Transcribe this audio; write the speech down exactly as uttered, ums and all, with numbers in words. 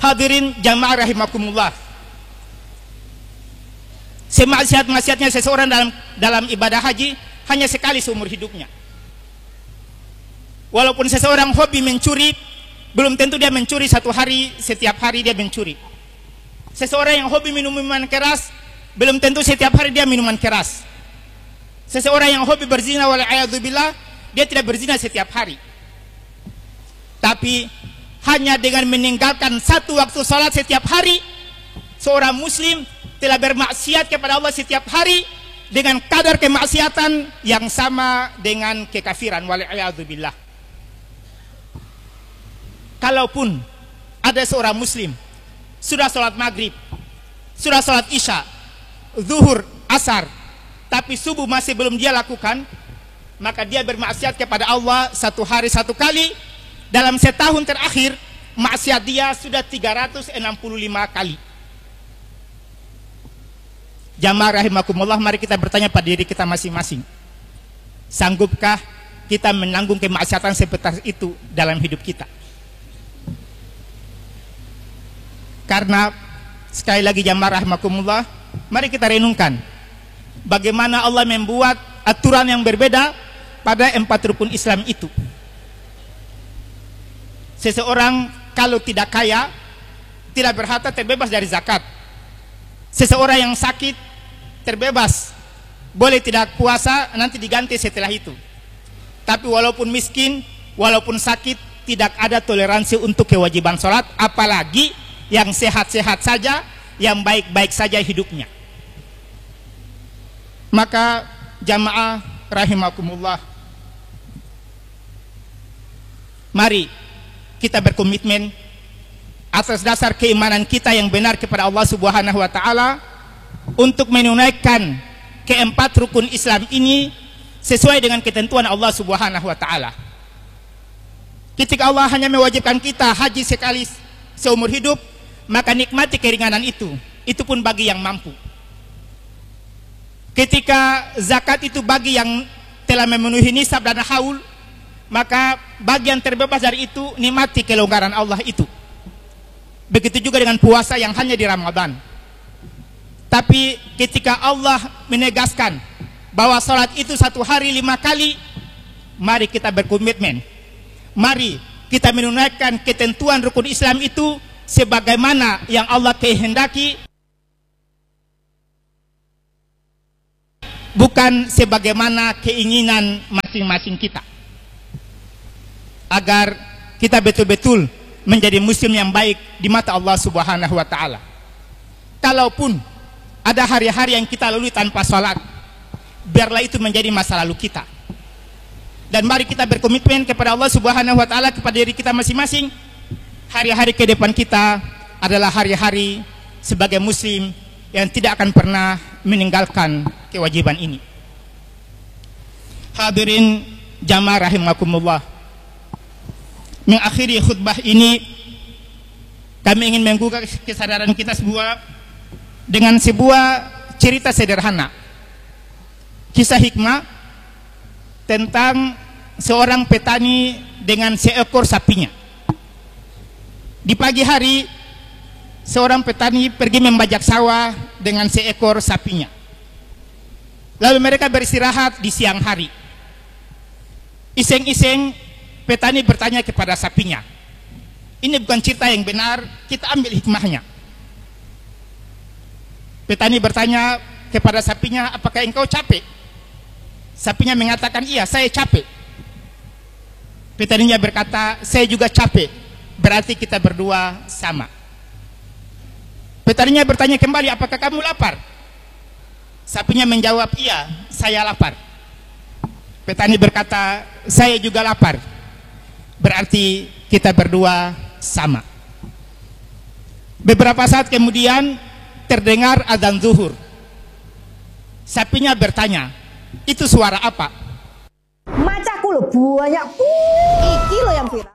Hadirin jamaah rahimakumullah, semaksiat-maksiatnya seseorang dalam dalam ibadah haji hanya sekali seumur hidupnya. Walaupun seseorang hobi mencuri, belum tentu dia mencuri satu hari, setiap hari dia mencuri. Seseorang yang hobi minum minuman keras, belum tentu setiap hari dia minuman keras. Seseorang yang hobi berzina, wala'iyadzubillah, dia tidak berzina setiap hari. Tapi hanya dengan meninggalkan satu waktu salat setiap hari, seorang muslim telah bermaksiat kepada Allah setiap hari dengan kadar kemaksiatan yang sama dengan kekafiran, wala'iyadzubillah. Kalaupun ada seorang muslim sudah sholat maghrib, sudah sholat isya, zuhur, asar, tapi subuh masih belum dia lakukan, maka dia bermaksiat kepada Allah satu hari satu kali. Dalam setahun terakhir, maksiat dia sudah tiga ratus enam puluh lima kali. Jamaah rahimakumullah, mari kita bertanya pada diri kita masing-masing, sanggupkah kita menanggung kemaksiatan seperti itu dalam hidup kita? Karena sekali lagi jamaah rahimakumullah, mari kita renungkan bagaimana Allah membuat aturan yang berbeda pada empat rukun Islam itu. Seseorang kalau tidak kaya, tidak berharta, terbebas dari zakat. Seseorang yang sakit terbebas, boleh tidak puasa, nanti diganti setelah itu. Tapi walaupun miskin, walaupun sakit, tidak ada toleransi untuk kewajiban sholat, apalagi yang sehat-sehat saja, yang baik-baik saja hidupnya. Maka jamaah rahimakumullah, mari kita berkomitmen atas dasar keimanan kita yang benar kepada Allah Subhanahu wa taala untuk menunaikan keempat rukun Islam ini sesuai dengan ketentuan Allah Subhanahu wa taala. Ketika Allah hanya mewajibkan kita haji sekali seumur hidup, maka nikmati keringanan itu, itu pun bagi yang mampu. Ketika zakat itu bagi yang telah memenuhi nisab dan haul, maka bagi yang terbebas dari itu, nikmati kelonggaran Allah itu. Begitu juga dengan puasa yang hanya di Ramadan. Tapi ketika Allah menegaskan bahwa salat itu satu hari lima kali, mari kita berkomitmen, mari kita menunaikan ketentuan rukun Islam itu sebagaimana yang Allah kehendaki, bukan sebagaimana keinginan masing-masing kita, agar kita betul-betul menjadi muslim yang baik di mata Allah Subhanahu wa taala. Kalaupun ada hari-hari yang kita lalui tanpa salat, biarlah itu menjadi masa lalu kita. Dan mari kita berkomitmen kepada Allah Subhanahu wa taala, kepada diri kita masing-masing, hari-hari ke depan kita adalah hari-hari sebagai muslim yang tidak akan pernah meninggalkan kewajiban ini. Hadirin jamaah rahimakumullah, mengakhiri khutbah ini kami ingin menggugah kesadaran kita sebuah dengan sebuah cerita sederhana, kisah hikmah tentang seorang petani dengan seekor sapinya. Di pagi hari, seorang petani pergi membajak sawah dengan seekor sapinya. Lalu mereka beristirahat di siang hari. Iseng-iseng petani bertanya kepada sapinya, ini bukan cerita yang benar, kita ambil hikmahnya. Petani bertanya kepada sapinya, apakah engkau capek? Sapinya mengatakan, iya, saya capek. Petaninya berkata, saya juga capek, berarti kita berdua sama. Petaninya bertanya kembali, apakah kamu lapar? Sapinya menjawab, iya, saya lapar. Petani berkata, saya juga lapar, berarti kita berdua sama. Beberapa saat kemudian terdengar adzan zuhur. Sapinya bertanya, itu suara apa? Macaku lo banyak, iki lo yang viral.